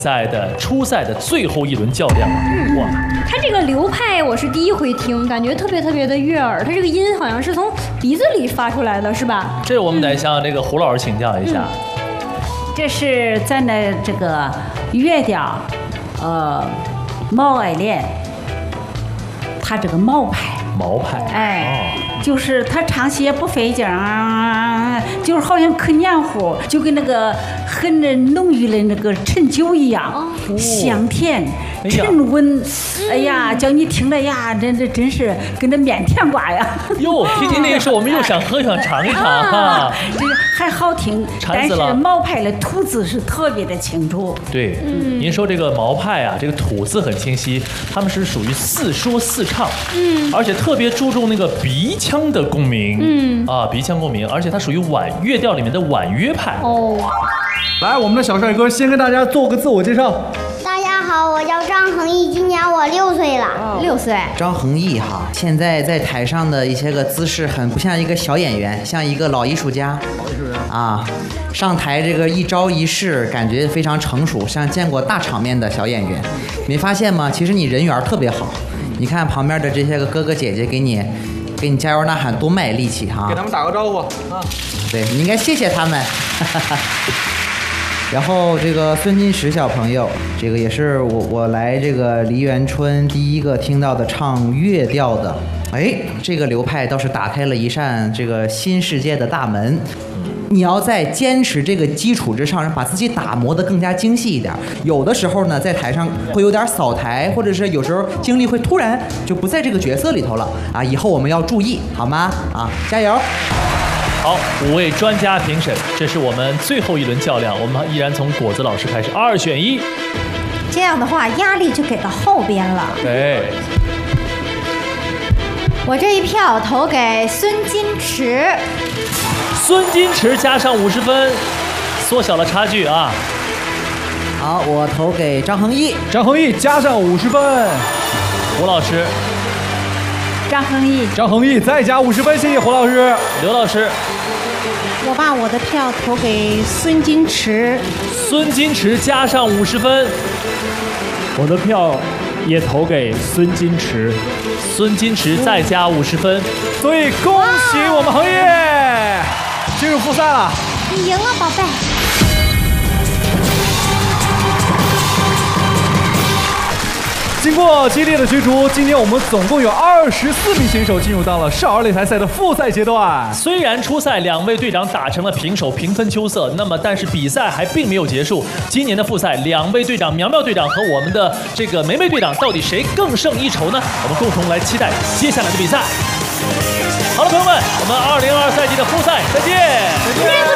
在的初赛的最后一轮较量，哇！ 他这个流派我是第一回听，感觉特别特别的悦耳。他这个音好像是从鼻子里发出来的，是吧？ 这我们得向这个胡老师请教一下。 这是咱的这个乐调，毛爱莲，他这个毛派。 毛派， 哎，就是他唱戏也不费劲啊，就是好像可黏糊，就跟那个很浓郁的那个陈酒一样，香甜沉稳。哎呀，叫你听了呀，真是跟那面甜瓜呀。 哟，听听那个时候，我们又想喝，想尝一尝哈。 这个还好听，但是毛派的吐字是特别的清楚。 对，您说这个毛派啊，这个吐字很清晰，他们是属于四说四唱，而且特别注重那个鼻腔的共鸣，鼻腔共鸣，而且它属于婉乐调里面的婉约派。哦， 来，我们的小帅哥先跟大家做个自我介绍。 大家好，我叫张恒毅，今年我6岁了。 6岁。 张恒毅哈，现在在台上的一些个姿势很不像一个小演员，像一个老艺术家。啊，上台这个一招一式，感觉非常成熟，像见过大场面的小演员。没发现吗？其实你人缘特别好。你看旁边的这些个哥哥姐姐给你加油呐喊，多卖力气哈！ 给他们打个招呼啊！ 对，你应该谢谢他们。然后这个孙金石小朋友，这个也是我来这个梨园春第一个听到的唱乐调的。哎，这个流派倒是打开了一扇这个新世界的大门。你要在坚持这个基础之上，把自己打磨得更加精细一点。有的时候呢，在台上会有点扫台，或者是有时候精力会突然就不在这个角色里头了啊。以后我们要注意，好吗？啊，加油！ 好，5位专家评审，这是我们最后一轮较量，我们依然从果子老师开始，2选1。 这样的话，压力就给到后边了。 对。 我这一票投给孙金池。 孙金池加上50分，缩小了差距啊。 好，我投给张恒毅。 张恒毅加上50分。 胡老师。 张恒毅。 张恒毅再加50分，谢谢胡老师。 刘老师。 我把我的票投给孙金池。 孙金池加上50分。 我的票也投给孙金池。 孙金池再加50分。 所以恭喜我们恒毅进入复赛了。 你赢了，宝贝。 经过激烈的角逐，今天我们总共有24名选手进入到了少儿擂台赛的复赛阶段。 虽然初赛2位队长打成了平手，平分秋色，那么但是比赛还并没有结束。今年的复赛，2位队长苗苗队长和我们的这个梅梅队长，到底谁更胜一筹呢？我们共同来期待接下来的比赛。好了，朋友们，我们2022赛季的复赛再见。 再见。